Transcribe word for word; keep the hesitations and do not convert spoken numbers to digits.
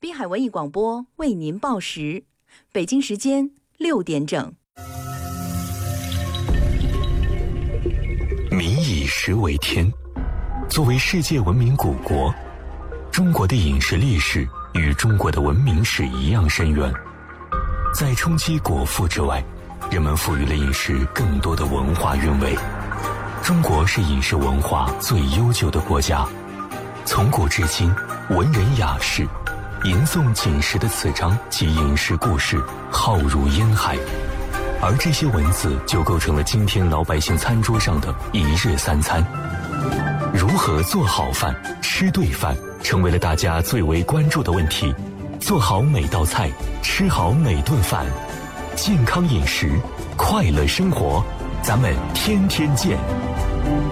滨海文艺广播为您报时，北京时间六点整。 民以食为天，作为世界文明古国，中国的饮食历史与中国的文明史一样深远。在冲击果腹之外，人们赋予了饮食更多的文化韵味。中国是饮食文化最悠久的国家，从古至今，文人雅士吟诵锦食的词章及饮食故事浩如烟海，而这些文字就构成了今天老百姓餐桌上的一日三餐。如何做好饭、吃对饭，成为了大家最为关注的问题。做好每道菜，吃好每顿饭，健康饮食，快乐生活，咱们天天见。